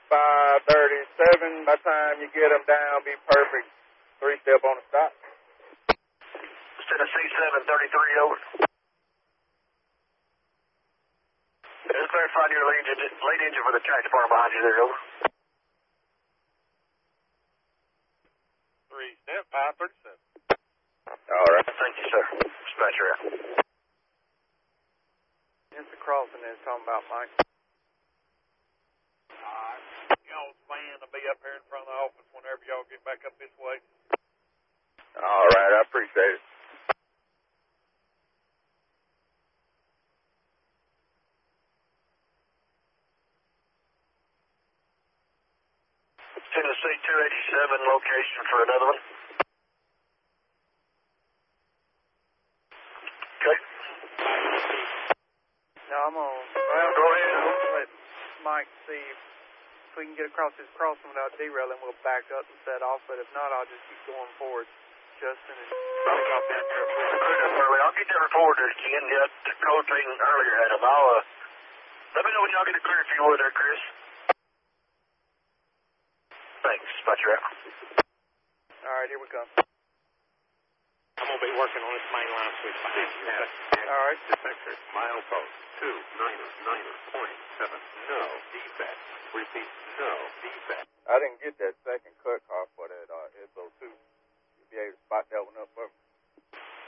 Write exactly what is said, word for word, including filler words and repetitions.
five thirty-seven. By the time you get them down, be perfect. Three step on the stop. Tennessee seven thirty-three, over. Just verify your lead engine, lead engine for the tractor farm behind you there, over. Three step, five thirty-seven. All right, thank you, sir. Dispatcher out. It's the crossing they're talking about, Mike. Alright, y'all's van will be up here in front of the office whenever y'all get back up this way. All right, I appreciate it. Tennessee two eighty-seven, location for another one. Okay. No, I'm on. Well, go ahead. Let Mike see if we can get across this crossing without derailing. We'll back up and set off, but if not, I'll just keep going forward. Justin and take off down here. I'll get that report there, Ken. Yeah, the code train earlier had them. I'll, uh, let me know when y'all get it clear if you would there, Chris. Thanks. Dispatcher out. All right, here we come. I'm going to be working on this main line switch behind you. All right. Detector, milepost, two niner niner point seven. No defect. Repeat, no defect. I didn't get that second cut car for that uh, S O two. You'll be able to spot that one up for me.